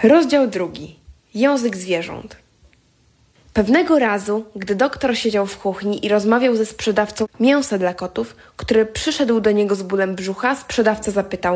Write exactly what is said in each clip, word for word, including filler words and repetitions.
Rozdział drugi. Język zwierząt. Pewnego razu, gdy doktor siedział w kuchni i rozmawiał ze sprzedawcą mięsa dla kotów, który przyszedł do niego z bólem brzucha, sprzedawca zapytał: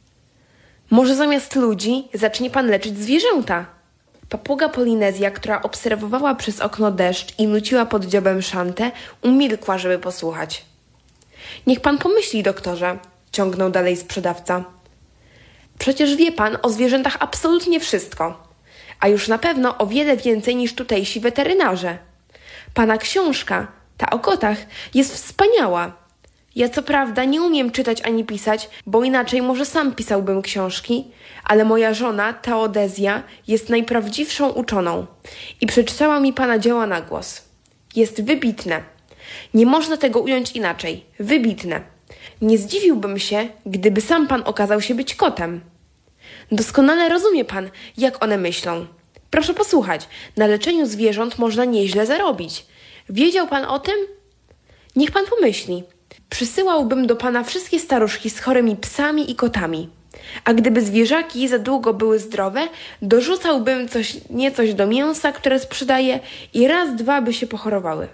może zamiast ludzi zacznie pan leczyć zwierzęta? Papuga Polinezja, która obserwowała przez okno deszcz i nuciła pod dziobem szantę, umilkła, żeby posłuchać. Niech pan pomyśli, doktorze, ciągnął dalej sprzedawca. Przecież wie pan o zwierzętach absolutnie wszystko, a już na pewno o wiele więcej niż tutejsi weterynarze. Pana książka, ta o kotach, jest wspaniała. Ja co prawda nie umiem czytać ani pisać, bo inaczej może sam pisałbym książki, ale moja żona, Teodezja, jest najprawdziwszą uczoną i przeczytała mi pana dzieła na głos. Jest wybitne. Nie można tego ująć inaczej. Wybitne. Nie zdziwiłbym się, gdyby sam pan okazał się być kotem. Doskonale rozumie pan, jak one myślą. Proszę posłuchać, na leczeniu zwierząt można nieźle zarobić. Wiedział pan o tym? Niech pan pomyśli. Przysyłałbym do pana wszystkie staruszki z chorymi psami i kotami. A gdyby zwierzaki za długo były zdrowe, dorzucałbym coś niecoś do mięsa, które sprzedaję i raz, dwa by się pochorowały.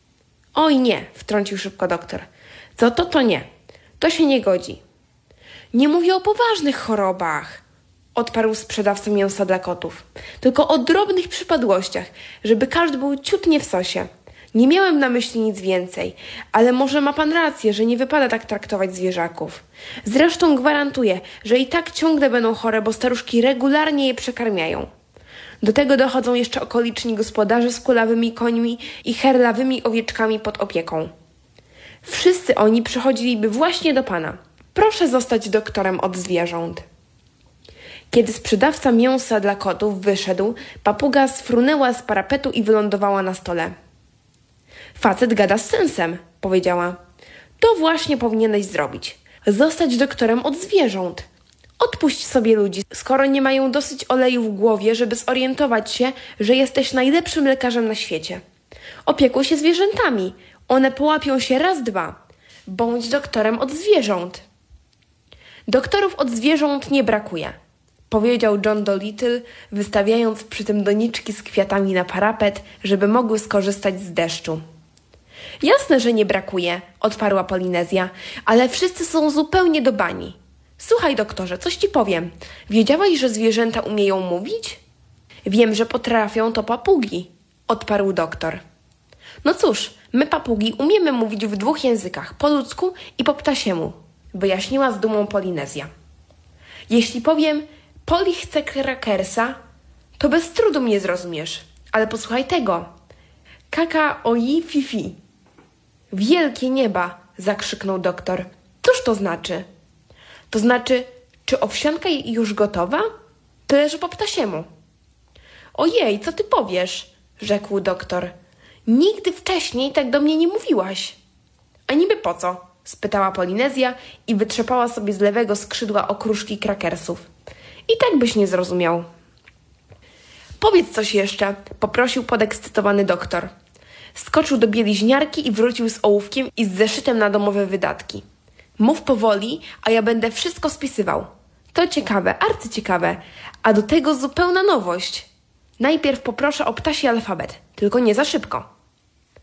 Oj nie, wtrącił szybko doktor. Co to, to nie. To się nie godzi. Nie mówię o poważnych chorobach, odparł sprzedawca mięsa dla kotów, tylko o drobnych przypadłościach, żeby każdy był ciutnie w sosie. Nie miałem na myśli nic więcej, ale może ma pan rację, że nie wypada tak traktować zwierzaków. Zresztą gwarantuję, że i tak ciągle będą chore, bo staruszki regularnie je przekarmiają. Do tego dochodzą jeszcze okoliczni gospodarze z kulawymi końmi i herlawymi owieczkami pod opieką. Wszyscy oni przychodziliby właśnie do pana. Proszę zostać doktorem od zwierząt. Kiedy sprzedawca mięsa dla kotów wyszedł, papuga sfrunęła z parapetu i wylądowała na stole. Facet gada z sensem, powiedziała. To właśnie powinieneś zrobić. Zostać doktorem od zwierząt. Odpuść sobie ludzi, skoro nie mają dosyć oleju w głowie, żeby zorientować się, że jesteś najlepszym lekarzem na świecie. Opiekuj się zwierzętami. One połapią się raz, dwa. Bądź doktorem od zwierząt. Doktorów od zwierząt nie brakuje, powiedział John Dolittle, wystawiając przy tym doniczki z kwiatami na parapet, żeby mogły skorzystać z deszczu. Jasne, że nie brakuje, odparła Polinezja, ale wszyscy są zupełnie do bani. Słuchaj, doktorze, coś ci powiem. Wiedziałeś, że zwierzęta umieją mówić? Wiem, że potrafią to papugi, odparł doktor. No cóż, my papugi umiemy mówić w dwóch językach, po ludzku i po ptasiemu, wyjaśniła z dumą Polinezja. Jeśli powiem, Poli chce krakersa, to bez trudu mnie zrozumiesz, ale posłuchaj tego. Kaka oi fifi. Wielkie nieba, zakrzyknął doktor. Cóż to znaczy? To znaczy, czy owsianka już gotowa? Tyle, że po ptasiemu. Ojej, co ty powiesz? Rzekł doktor. Nigdy wcześniej tak do mnie nie mówiłaś. A niby po co? Spytała Polinezja i wytrzepała sobie z lewego skrzydła okruszki krakersów. I tak byś nie zrozumiał. Powiedz coś jeszcze, poprosił podekscytowany doktor. Skoczył do bieliźniarki i wrócił z ołówkiem i z zeszytem na domowe wydatki. Mów powoli, a ja będę wszystko spisywał. To ciekawe, arcyciekawe, a do tego zupełna nowość. Najpierw poproszę o ptasi alfabet, tylko nie za szybko.